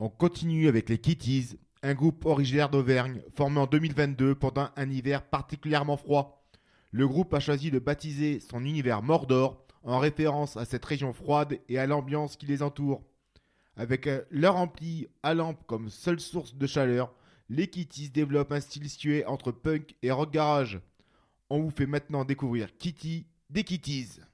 On continue avec les Kitties, un groupe originaire d'Auvergne formé en 2022 pendant un hiver particulièrement froid. Le groupe a choisi de baptiser son univers Mordor en référence à cette région froide et à l'ambiance qui les entoure. Avec leur ampli à lampe comme seule source de chaleur, les Kitties développent un style situé entre punk et rock garage. On vous fait maintenant découvrir Kitty des Kitties.